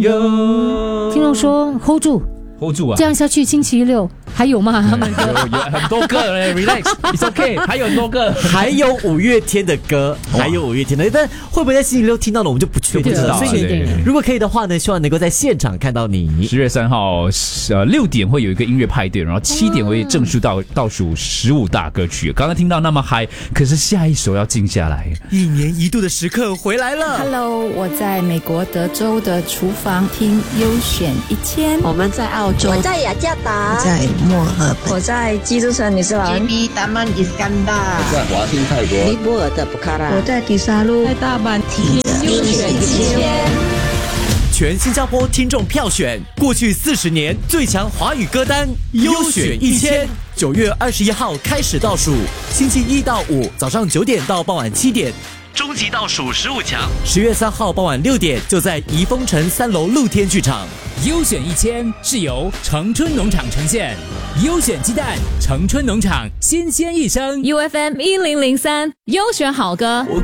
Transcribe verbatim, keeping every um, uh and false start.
有。 听众说 hold 住。 hold 住啊！ 这样下去，星期六还有吗？他们有有很多歌，relax，it's okay， 还有很多歌， 还有五月天的歌，还有五月天的，但会不会在星期六听到呢？我们就不确定了。 所以如果可以的话呢，希望能够在现场看到你。 十月三号，呃，六点会有一个音乐派对，然后七点会正式倒倒数十五大歌曲。刚刚听到那么嗨，可是下一首要静下来。 一年一度的时刻回来了。 Hello， 我在美国德州的厨房听优选一千。 我们在澳洲， 我在雅加达， 我在墨尔本， 我在基督城女士兰 J B 达曼伊斯干达， 我在华欣泰国， 尼泊尔的布卡拉， 我在迪沙路， 在大阪听优选一千。 全新加坡听众票选过去四十年最强华语歌单优选一千，九月二十一号开始倒数，星期一到五早上九点到傍晚七点。终极倒数十五强，十月三号傍晚六点就在怡丰城三楼露天剧场。 优选一千是由城春农场呈现，优选鸡蛋，城春农场新鲜一生 U F M 一零零三优选好歌。